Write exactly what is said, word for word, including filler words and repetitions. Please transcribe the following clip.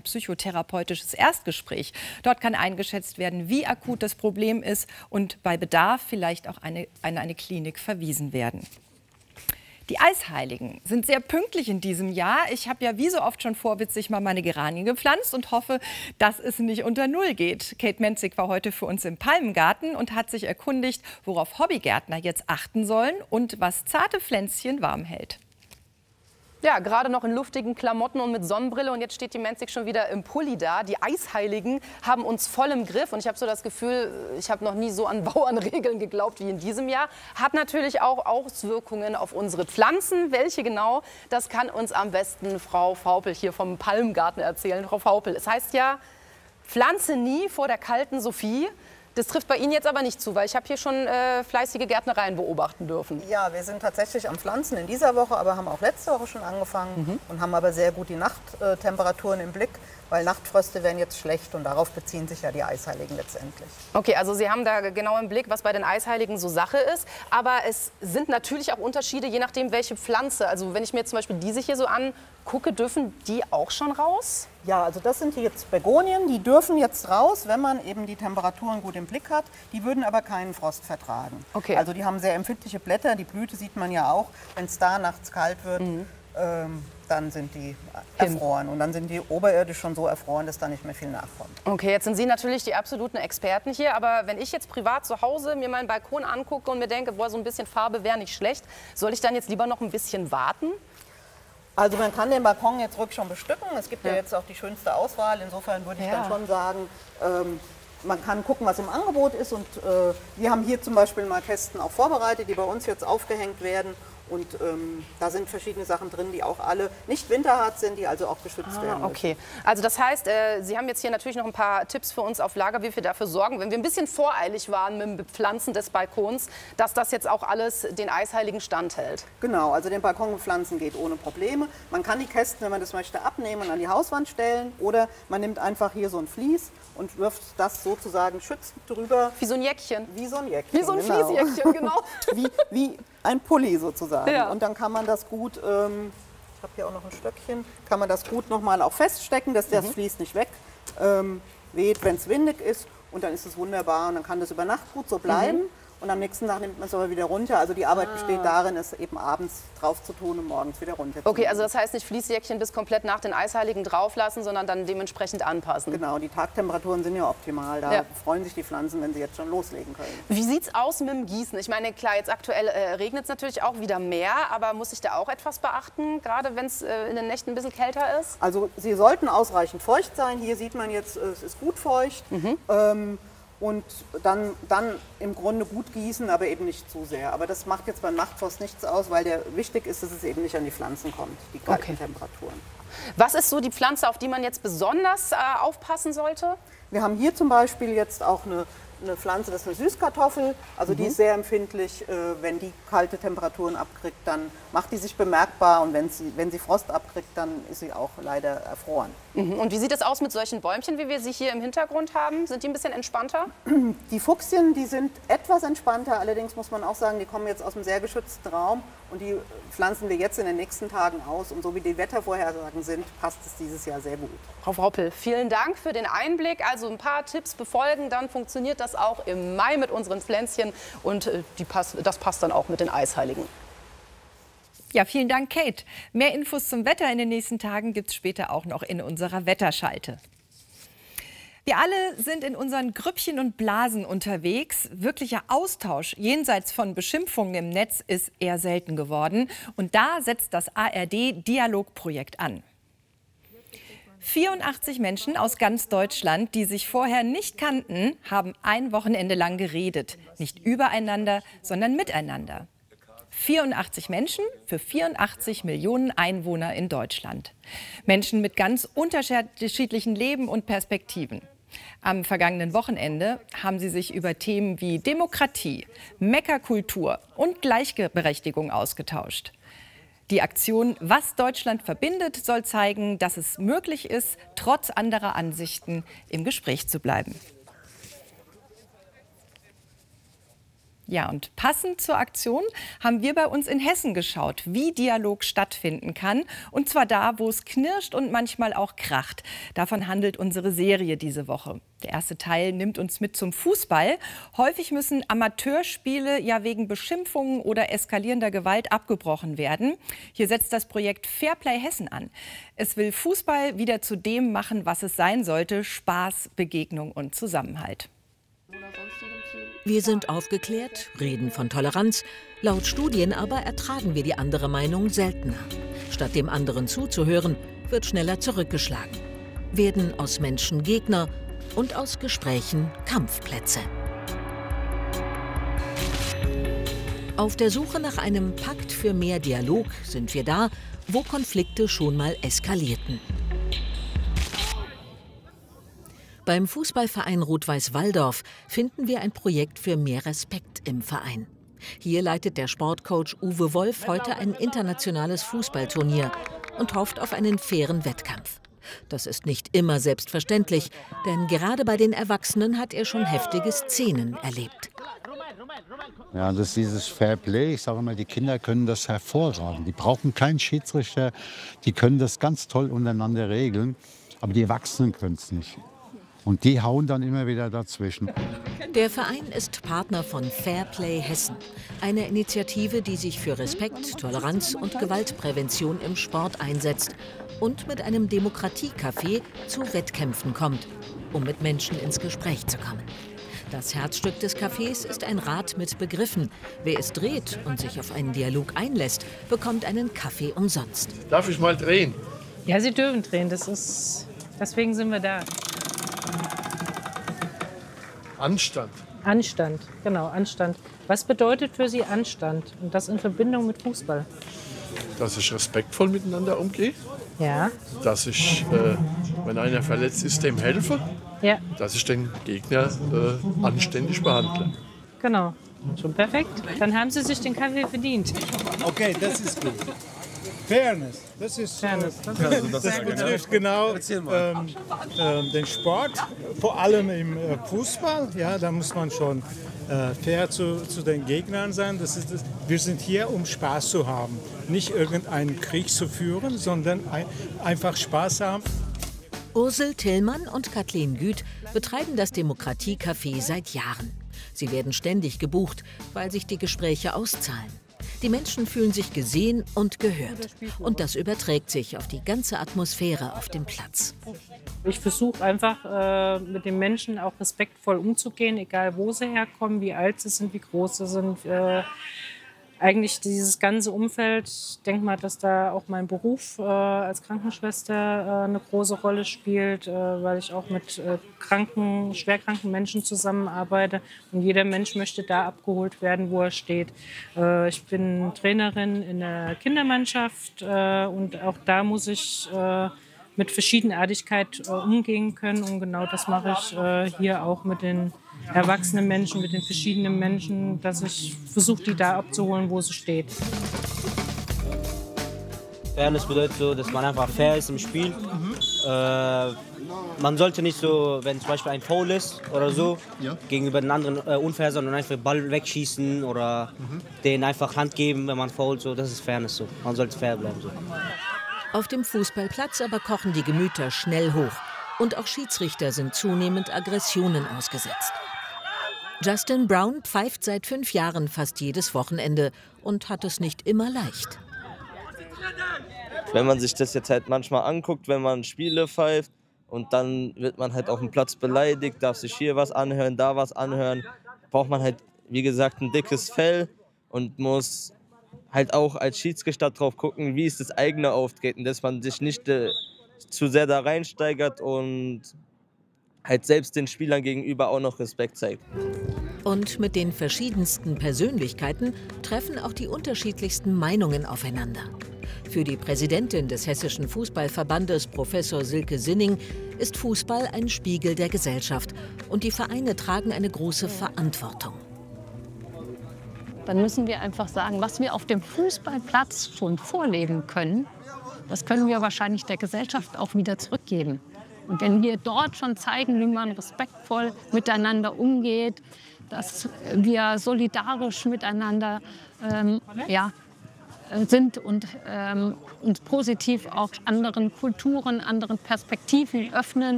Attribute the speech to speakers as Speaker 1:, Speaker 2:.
Speaker 1: psychotherapeutisches Erstgespräch. Dort kann eingeschätzt werden, wie akut das Problem ist und bei Bedarf vielleicht auch eine, eine, eine Klinik verwiesen werden. Die Eisheiligen sind sehr pünktlich in diesem Jahr. Ich habe ja wie so oft schon vorwitzig mal meine Geranien gepflanzt und hoffe, dass es nicht unter Null geht. Kate Menzig war heute für uns im Palmengarten und hat sich erkundigt, worauf Hobbygärtner jetzt achten sollen und was zarte Pflänzchen warm hält.
Speaker 2: Ja, gerade noch in luftigen Klamotten und mit Sonnenbrille. Und jetzt steht die Menzig schon wieder im Pulli da. Die Eisheiligen haben uns voll im Griff. Und ich habe so das Gefühl, ich habe noch nie so an Bauernregeln geglaubt wie in diesem Jahr. Hat natürlich auch Auswirkungen auf unsere Pflanzen. Welche genau, das kann uns am besten Frau Vaupel hier vom Palmengarten erzählen. Frau Vaupel, es heißt ja, pflanze nie vor der kalten Sophie. Das trifft bei Ihnen jetzt aber nicht zu, weil ich habe hier schon äh, fleißige Gärtnereien beobachten dürfen.
Speaker 3: Ja, wir sind tatsächlich am Pflanzen in dieser Woche, aber haben auch letzte Woche schon angefangen mhm. und haben aber sehr gut die Nachttemperaturen im Blick, weil Nachtfröste werden jetzt schlecht und darauf beziehen sich ja die Eisheiligen letztendlich.
Speaker 2: Okay, also Sie haben da genau im Blick, was bei den Eisheiligen so Sache ist, aber es sind natürlich auch Unterschiede, je nachdem welche Pflanze. Also wenn ich mir zum Beispiel diese hier so angucke, dürfen die auch schon raus?
Speaker 3: Ja, also das sind die jetzt Begonien, die dürfen jetzt raus, wenn man eben die Temperaturen gut im Blick hat. Die würden aber keinen Frost vertragen. Okay. Also die haben sehr empfindliche Blätter, die Blüte sieht man ja auch, wenn es da nachts kalt wird. Mhm. Ähm, dann sind die erfroren. Und dann sind die oberirdisch schon so erfroren, dass da nicht mehr viel nachkommt.
Speaker 2: Okay, jetzt sind Sie natürlich die absoluten Experten hier. Aber wenn ich jetzt privat zu Hause mir meinen Balkon angucke und mir denke, boah, so ein bisschen Farbe wäre nicht schlecht, soll ich dann jetzt lieber noch ein bisschen warten?
Speaker 3: Also man kann den Balkon jetzt ruhig schon bestücken. Es gibt ja, ja jetzt auch die schönste Auswahl. Insofern würde ich ja. dann schon sagen, ähm, man kann gucken, was im Angebot ist. Und äh, wir haben hier zum Beispiel mal Kästen auch vorbereitet, die bei uns jetzt aufgehängt werden. Und ähm, da sind verschiedene Sachen drin, die auch alle nicht winterhart sind, die also auch geschützt
Speaker 2: ah,
Speaker 3: werden müssen.
Speaker 2: Okay, also das heißt, äh, Sie haben jetzt hier natürlich noch ein paar Tipps für uns auf Lager, wie wir dafür sorgen, wenn wir ein bisschen voreilig waren mit dem Bepflanzen des Balkons, dass das jetzt auch alles den Eisheiligen standhält.
Speaker 3: Genau, also den Balkon bepflanzen geht ohne Probleme. Man kann die Kästen, wenn man das möchte, abnehmen und an die Hauswand stellen. Oder man nimmt einfach hier so ein Vlies und wirft das sozusagen schützend drüber.
Speaker 2: Wie so ein Jäckchen.
Speaker 3: Wie so ein Jäckchen,
Speaker 2: Wie so ein
Speaker 3: genau.
Speaker 2: Fließjäckchen, genau.
Speaker 3: wie, wie ein Pulli sozusagen.
Speaker 2: Ja.
Speaker 3: Und dann kann man das gut, ähm, ich habe hier auch noch ein Stöckchen, kann man das gut nochmal auch feststecken, dass das mhm. Vlies nicht weg ähm, weht, wenn es windig ist. Und dann ist es wunderbar und dann kann das über Nacht gut so bleiben. Mhm. Und am nächsten Tag nimmt man es aber wieder runter. Also die Arbeit ah. besteht darin, es eben abends drauf zu tun und morgens wieder runter zu
Speaker 2: Okay,
Speaker 3: nehmen.
Speaker 2: also das heißt nicht Fließjäckchen bis komplett nach den Eisheiligen drauf lassen, sondern dann dementsprechend anpassen.
Speaker 3: Genau, die Tagtemperaturen sind ja optimal. Da ja. freuen sich die Pflanzen, wenn sie jetzt schon loslegen können.
Speaker 2: Wie sieht es aus mit dem Gießen? Ich meine, klar, jetzt aktuell äh, regnet es natürlich auch wieder mehr, aber muss ich da auch etwas beachten, gerade wenn es äh, in den Nächten ein bisschen kälter ist?
Speaker 3: Also sie sollten ausreichend feucht sein. Hier sieht man jetzt, es ist gut feucht. Mhm. Ähm, Und dann, dann im Grunde gut gießen, aber eben nicht zu sehr. Aber das macht jetzt beim Nachtfrost nichts aus, weil der wichtig ist, dass es eben nicht an die Pflanzen kommt, die kalten okay. Temperaturen.
Speaker 2: Was ist so die Pflanze, auf die man jetzt besonders äh, aufpassen sollte?
Speaker 3: Wir haben hier zum Beispiel jetzt auch eine, eine Pflanze, das ist eine Süßkartoffel. Also mhm. die ist sehr empfindlich. Äh, wenn die kalte Temperaturen abkriegt, dann macht die sich bemerkbar. Und wenn sie, wenn sie Frost abkriegt, dann ist sie auch leider erfroren.
Speaker 2: Mhm. Und wie sieht es aus mit solchen Bäumchen, wie wir sie hier im Hintergrund haben? Sind die ein bisschen entspannter?
Speaker 3: Die Fuchsien, die sind etwas entspannter. Allerdings muss man auch sagen, die kommen jetzt aus einem sehr geschützten Raum. Und die pflanzen wir jetzt in den nächsten Tagen aus. Und so wie die Wettervorhersagen sind, passt es dieses Jahr sehr gut.
Speaker 2: Frau Vaupel, vielen Dank für den Einblick. Also ein paar Tipps befolgen, dann funktioniert das auch im Mai mit unseren Pflänzchen. Und die pass, das passt dann auch mit den Eisheiligen.
Speaker 1: Ja, vielen Dank, Kate. Mehr Infos zum Wetter in den nächsten Tagen gibt es später auch noch in unserer Wetterschalte. Wir alle sind in unseren Grüppchen und Blasen unterwegs. Wirklicher Austausch jenseits von Beschimpfungen im Netz ist eher selten geworden. Und da setzt das A R D-Dialogprojekt an. vierundachtzig Menschen aus ganz Deutschland, die sich vorher nicht kannten, haben ein Wochenende lang geredet. Nicht übereinander, sondern miteinander. vierundachtzig Menschen für vierundachtzig Millionen Einwohner in Deutschland. Menschen mit ganz unterschiedlichen Leben und Perspektiven. Am vergangenen Wochenende haben sie sich über Themen wie Demokratie, Meckerkultur und Gleichberechtigung ausgetauscht. Die Aktion Was Deutschland verbindet soll zeigen, dass es möglich ist, trotz anderer Ansichten im Gespräch zu bleiben. Ja, und passend zur Aktion haben wir bei uns in Hessen geschaut, wie Dialog stattfinden kann. Und zwar da, wo es knirscht und manchmal auch kracht. Davon handelt unsere Serie diese Woche. Der erste Teil nimmt uns mit zum Fußball. Häufig müssen Amateurspiele ja wegen Beschimpfungen oder eskalierender Gewalt abgebrochen werden. Hier setzt das Projekt Fairplay Hessen an. Es will Fußball wieder zu dem machen, was es sein sollte: Spaß, Begegnung und Zusammenhalt.
Speaker 4: Wir sind aufgeklärt, reden von Toleranz. Laut Studien aber ertragen wir die andere Meinung seltener. Statt dem anderen zuzuhören, wird schneller zurückgeschlagen. Werden aus Menschen Gegner und aus Gesprächen Kampfplätze. Auf der Suche nach einem Pakt für mehr Dialog sind wir da, wo Konflikte schon mal eskalierten. Beim Fußballverein Rot-Weiß Walldorf finden wir ein Projekt für mehr Respekt im Verein. Hier leitet der Sportcoach Uwe Wolf heute ein internationales Fußballturnier und hofft auf einen fairen Wettkampf. Das ist nicht immer selbstverständlich, denn gerade bei den Erwachsenen hat er schon heftige Szenen erlebt.
Speaker 5: Ja, das ist dieses Fairplay. Ich sage mal, die Kinder können das hervorragend. Die brauchen keinen Schiedsrichter, die können das ganz toll untereinander regeln, aber die Erwachsenen können es nicht. Und die hauen dann immer wieder dazwischen.
Speaker 4: Der Verein ist Partner von Fairplay Hessen, eine Initiative, die sich für Respekt, Toleranz und Gewaltprävention im Sport einsetzt und mit einem Demokratiecafé zu Wettkämpfen kommt, um mit Menschen ins Gespräch zu kommen. Das Herzstück des Cafés ist ein Rad mit Begriffen. Wer es dreht und sich auf einen Dialog einlässt, bekommt einen Kaffee umsonst.
Speaker 6: Darf ich mal drehen?
Speaker 7: Ja, Sie dürfen drehen. Das ist, deswegen sind wir da.
Speaker 6: Anstand.
Speaker 7: Anstand, genau, Anstand. Was bedeutet für Sie Anstand? Und das in Verbindung mit Fußball?
Speaker 6: Dass ich respektvoll miteinander umgehe.
Speaker 7: Ja.
Speaker 6: Dass ich, äh, wenn einer verletzt ist, dem helfe.
Speaker 7: Ja.
Speaker 6: Dass ich den Gegner äh, anständig behandle.
Speaker 7: Genau. Schon perfekt. Dann haben Sie sich den Kaffee verdient.
Speaker 8: Okay, das ist gut. Fairness, das ist
Speaker 7: Fairness.
Speaker 8: Das, also das, das betrifft genau ähm, äh, den Sport, vor allem im äh, Fußball. Ja, da muss man schon äh, fair zu, zu den Gegnern sein. Das ist das. Wir sind hier, um Spaß zu haben, nicht irgendeinen Krieg zu führen, sondern ein, einfach Spaß haben.
Speaker 4: Ursel Tillmann und Kathleen Güth betreiben das Demokratiecafé seit Jahren. Sie werden ständig gebucht, weil sich die Gespräche auszahlen. Die Menschen fühlen sich gesehen und gehört. Und das überträgt sich auf die ganze Atmosphäre auf dem Platz.
Speaker 7: Ich versuche einfach, äh, mit den Menschen auch respektvoll umzugehen, egal wo sie herkommen, wie alt sie sind, wie groß sie sind. Äh, eigentlich dieses ganze Umfeld, ich denke mal, dass da auch mein Beruf äh, als Krankenschwester äh, eine große Rolle spielt, äh, weil ich auch mit äh, kranken, schwerkranken Menschen zusammenarbeite. Und jeder Mensch möchte da abgeholt werden, wo er steht. Äh, ich bin Trainerin in der Kindermannschaft äh, und auch da muss ich äh, mit Verschiedenartigkeit äh, umgehen können. Und genau das mache ich äh, hier auch mit den erwachsenen Menschen, mit den verschiedenen Menschen, dass ich versuche, die da abzuholen, wo sie steht.
Speaker 9: Fairness bedeutet so, dass man einfach fair ist im Spiel. Mhm. Äh, man sollte nicht so, wenn zum Beispiel ein Foul ist oder so, ja, gegenüber den anderen äh, unfair, sondern einfach den Ball wegschießen oder mhm. denen einfach Hand geben, wenn man foult. So, das ist Fairness so. Man sollte fair bleiben. So.
Speaker 4: Auf dem Fußballplatz aber kochen die Gemüter schnell hoch. Und auch Schiedsrichter sind zunehmend Aggressionen ausgesetzt. Justin Brown pfeift seit fünf Jahren fast jedes Wochenende und hat es nicht immer leicht.
Speaker 10: Wenn man sich das jetzt halt manchmal anguckt, wenn man Spiele pfeift und dann wird man halt auf dem Platz beleidigt, darf sich hier was anhören, da was anhören, braucht man halt, wie gesagt, ein dickes Fell und muss halt auch als Schiedsrichter drauf gucken, wie ist das eigene Auftreten, dass man sich nicht äh, zu sehr da reinsteigert und halt selbst den Spielern gegenüber auch noch Respekt zeigt.
Speaker 4: Und mit den verschiedensten Persönlichkeiten treffen auch die unterschiedlichsten Meinungen aufeinander. Für die Präsidentin des Hessischen Fußballverbandes, Professor Silke Sinning, ist Fußball ein Spiegel der Gesellschaft und die Vereine tragen eine große Verantwortung.
Speaker 11: Dann müssen wir einfach sagen, was wir auf dem Fußballplatz schon vorleben können, das können wir wahrscheinlich der Gesellschaft auch wieder zurückgeben. Und wenn wir dort schon zeigen, wie man respektvoll miteinander umgeht, dass wir solidarisch miteinander ähm, ja, sind und ähm, uns positiv auch anderen Kulturen, anderen Perspektiven öffnen.